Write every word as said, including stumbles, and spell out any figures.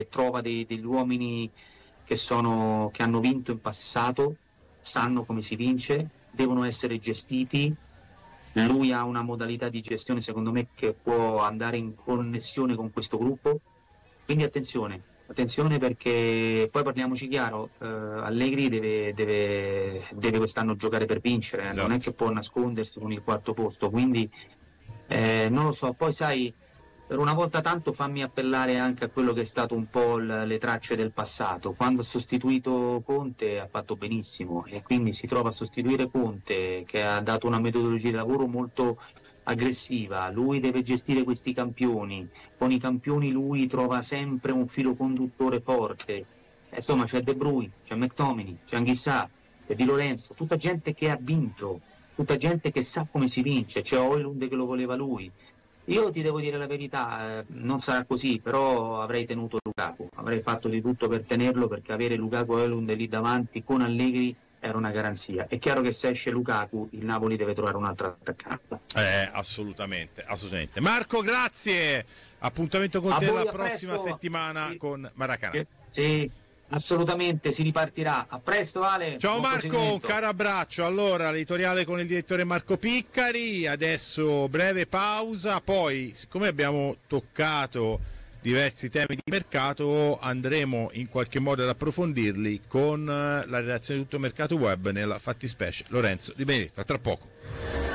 trova dei, degli uomini che, sono, che hanno vinto in passato, sanno come si vince, devono essere gestiti. Lui ha una modalità di gestione secondo me che può andare in connessione con questo gruppo, quindi attenzione, attenzione perché poi parliamoci chiaro, eh, Allegri deve, deve, deve quest'anno giocare per vincere, Esatto. Non è che può nascondersi con il quarto posto, quindi eh, non lo so, poi sai, per una volta tanto fammi appellare anche a quello che è stato un po' l- le tracce del passato. Quando ha sostituito Conte ha fatto benissimo e quindi si trova a sostituire Conte che ha dato una metodologia di lavoro molto aggressiva. Lui deve gestire questi campioni, con i campioni lui trova sempre un filo conduttore forte. Eh, Insomma c'è De Bruyne, c'è McTominay, c'è Anghissà, c'è Di Lorenzo, tutta gente che ha vinto, tutta gente che sa come si vince, c'è Højlund che lo voleva lui. Io ti devo dire la verità, eh, non sarà così, però avrei tenuto Lukaku, avrei fatto di tutto per tenerlo perché avere Lukaku e Højlund lì davanti con Allegri era una garanzia. È chiaro che se esce Lukaku il Napoli deve trovare un altro attaccante. Eh, assolutamente, assolutamente. Marco, grazie. Appuntamento con A te voi, la a prossima presto. settimana Sì. con Maracanã. Sì, sì, assolutamente, si ripartirà. A presto, Ale. Ciao Buon Marco, un proseguimento. caro abbraccio. Allora, l'editoriale con il direttore Marco Piccari, adesso breve pausa, poi siccome abbiamo toccato diversi temi di mercato andremo in qualche modo ad approfondirli con la redazione di Tutto Mercato Web, nella fattispecie Lorenzo Di Benedetto. A tra poco.